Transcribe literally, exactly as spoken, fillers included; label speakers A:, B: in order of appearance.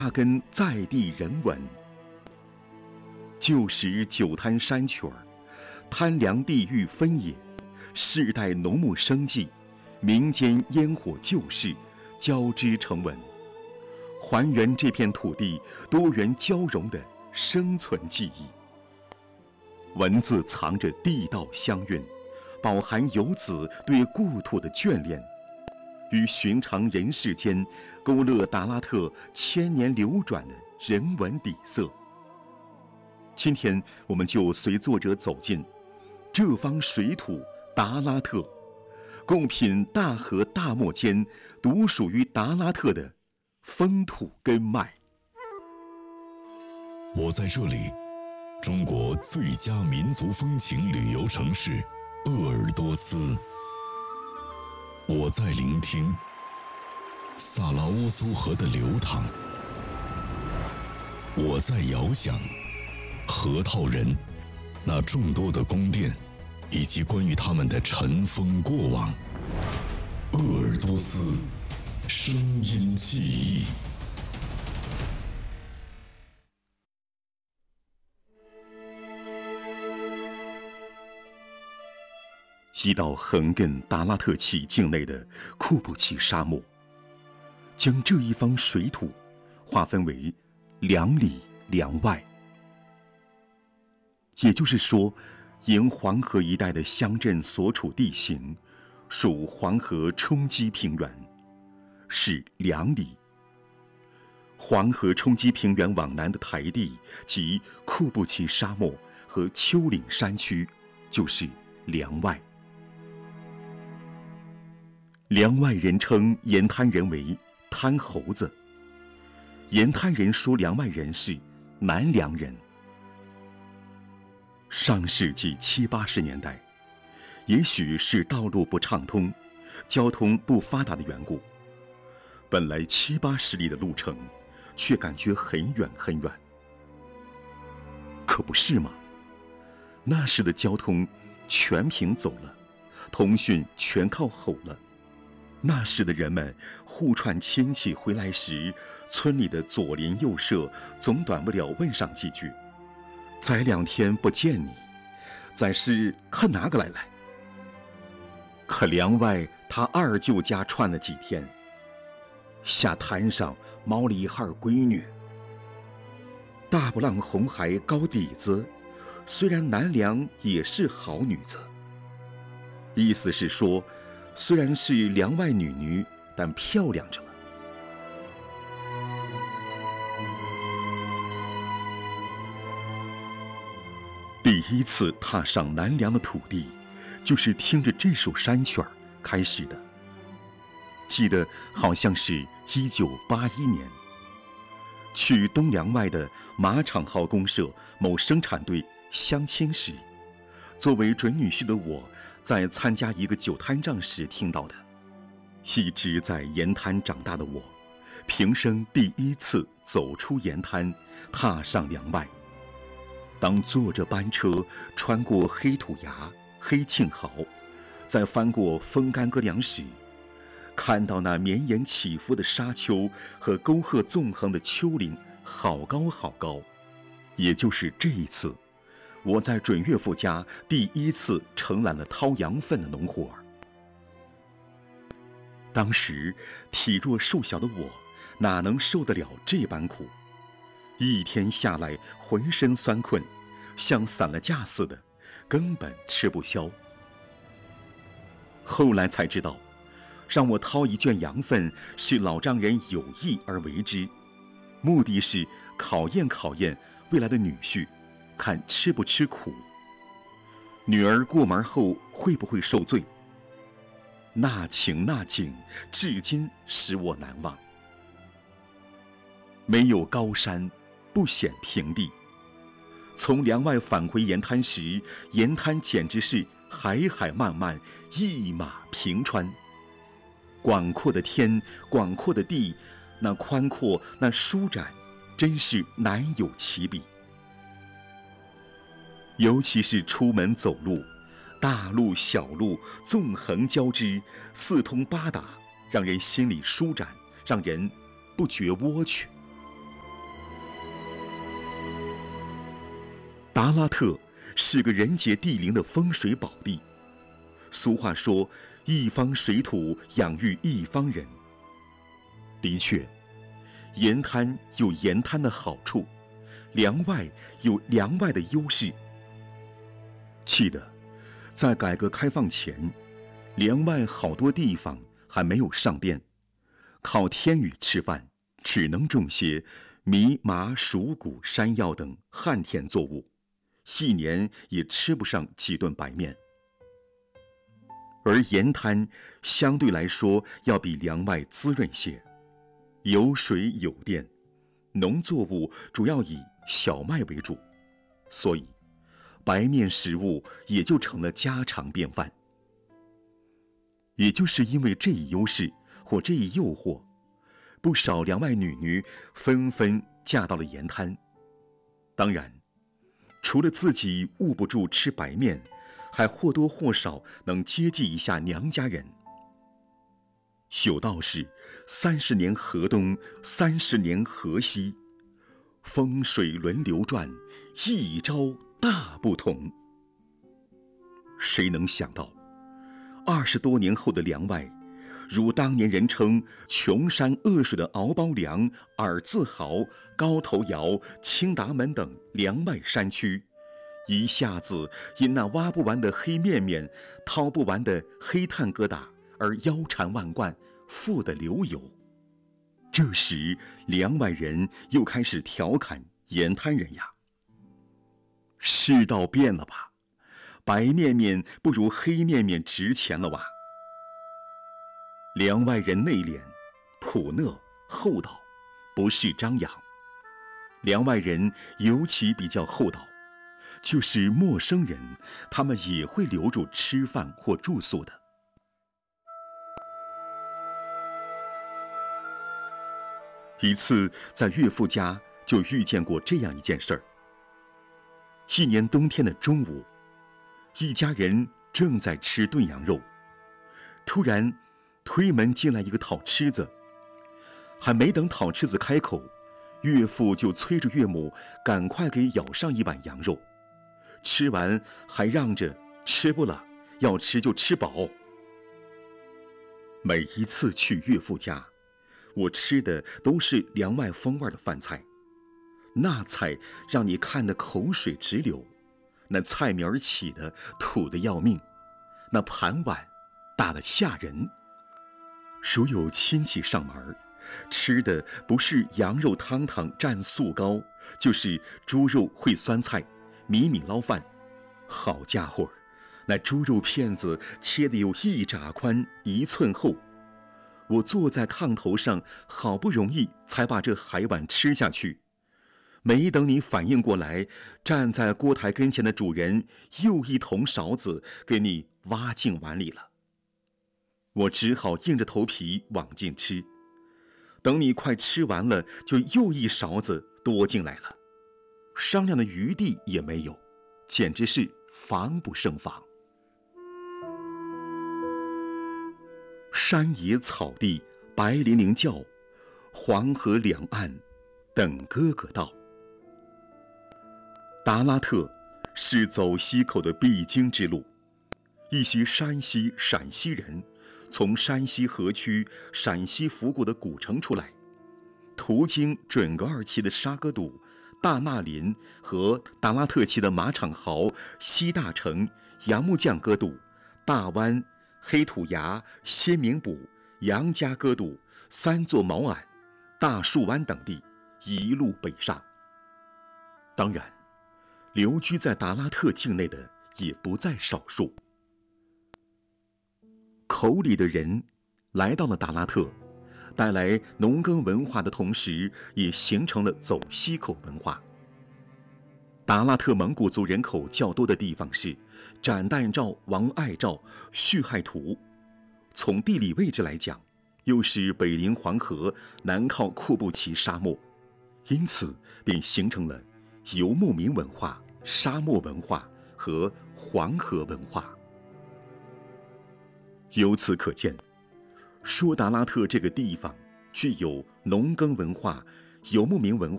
A: 扎根在地人文。旧时九滩山曲儿，滩梁地域分野，世代农牧生计，民间烟火旧事交织成文，还原这片土地多元交融的生存记忆。文字藏着地道乡韵，饱含游子对故土的眷恋，与寻常人世间勾勒达拉特千年流转的人文底色。今天我们就随作者走进这方水土达拉特，共品大河大漠间独属于达拉特的风土根脉。
B: 我在这里，中国最佳民族风情旅游城市鄂尔多斯。我在聆听萨拉乌苏河的流淌，我在遥想河套人那众多的宫殿，以及关于他们的尘封过往。鄂尔多斯声音记忆。
A: 一道横亘达拉特旗境内的库布齐沙漠，将这一方水土划分为两里两外。也就是说，沿黄河一带的乡镇所处地形属黄河冲积平原，是两里。黄河冲积平原往南的台地及库布齐沙漠和丘陵山区就是梁外。梁外人称沿滩人为滩猴子，沿滩人说梁外人是南梁人。上世纪七八十年代，也许是道路不畅通，交通不发达的缘故，本来七八十里的路程，却感觉很远很远。可不是吗？那时的交通全凭走了，通讯全靠吼了。那时的人们互串亲戚回来时，村里的左邻右舍总短不了问上几句：再两天不见你，咱是看哪个来来？可梁外他二舅家串了几天，下滩上猫了一号闺女，大不浪红孩高底子，虽然南梁也是好女子。意思是说，虽然是梁外女女，但漂亮着了。第一次踏上南梁的土地，就是听着这首山曲儿开始的。记得好像是一九八一年，去东梁外的马场号公社某生产队相亲时，作为准女婿的我，在参加一个酒摊仗时听到的。一直在盐滩长大的我，平生第一次走出盐滩，踏上梁外。当坐着班车穿过黑土崖、黑庆豪，再翻过风干戈梁时，看到那绵延起伏的沙丘和沟壑纵横的丘陵，好高好高。也就是这一次，我在准岳父家第一次承揽了掏羊粪的农活儿。当时体弱瘦小的我，哪能受得了这般苦？一天下来，浑身酸困，像散了架似的，根本吃不消。后来才知道，让我掏一圈羊粪是老丈人有意而为之，目的是考验考验未来的女婿，看吃不吃苦。女儿过门后会不会受罪？那情那景，至今使我难忘。没有高山，不显平地。从梁外返回盐滩时，盐滩简直是海海漫漫，一马平川。广阔的天，广阔的地，那宽阔，那舒展，真是难有其比。尤其是出门走路，大路小路纵横交织，四通八达，让人心里舒展，让人不觉窝屈。 达拉特是个人杰地灵的风水宝地。俗话说，一方水土养育一方人。的确，盐滩有盐滩的好处，梁外有梁外的优势。记得，在改革开放前，梁外好多地方还没有上电，靠天雨吃饭，只能种些米、麻、黍、谷、山药等旱田作物，一年也吃不上几顿白面。而盐滩相对来说要比梁外滋润些，有水有电，农作物主要以小麦为主，所以白面食物也就成了家常便饭。也就是因为这一优势或这一诱惑，不少梁外女女纷纷嫁到了盐滩。当然，除了自己捂不住吃白面，还或多或少能接济一下娘家人。有道是三十年河东，三十年河西，风水轮流转，一朝大不同。谁能想到，二十多年后的梁外，如当年人称穷山恶水的敖包梁、尔字豪、高头窑、青达门等梁外山区，一下子因那挖不完的黑面面、掏不完的黑炭疙瘩而腰缠万贯，富得流油。这时梁外人又开始调侃盐滩人呀：世道变了吧，白面面不如黑面面值钱了吧。梁外人内敛、朴讷、厚道，不是张扬。梁外人尤其比较厚道，就是陌生人，他们也会留住吃饭或住宿的。一次在岳父家就遇见过这样一件事儿。一年冬天的中午，一家人正在吃炖羊肉，突然推门进来一个讨吃子，还没等讨吃子开口，岳父就催着岳母赶快给舀上一碗羊肉，吃完还让着吃不了，要吃就吃饱。每一次去岳父家，我吃的都是梁外风味的饭菜，那菜让你看得口水直流，那菜名儿起的土得要命，那盘碗大得吓人。如有亲戚上门，吃的不是羊肉汤汤蘸素糕，就是猪肉烩酸菜、米米捞饭。好家伙，那猪肉片子切得有一拃宽一寸厚。我坐在炕头上，好不容易才把这海碗吃下去，没等你反应过来，站在锅台跟前的主人又一桶勺子给你挖进碗里了。我只好硬着头皮往进吃，等你快吃完了，就又一勺子多进来了，商量的余地也没有，简直是防不胜防。山野草地白粼粼叫，黄河两岸等哥哥到。达拉特是走西口的必经之路，一些山西、陕西人从山西河区、陕西府谷的古城出来，途经准噶尔旗的沙哥堵、大纳林和达拉特旗的马场豪、西大城、杨木匠哥堵、大湾、黑土崖、先明堡、杨家哥堵、三座毛岸、大树湾等地，一路北上。当然，留居在达拉特境内的也不在少数。口里的人来到了达拉特，带来农耕文化的同时，也形成了走西口文化。达拉特蒙古族人口较多的地方是展旦赵、王爱赵、戌亥图，从地理位置来讲，又是北临黄河，南靠库布齐沙漠，因此便形成了游牧民文化、沙漠文化和黄河文化。由此可见，说达拉特这个地方具有农耕文化、游牧民文化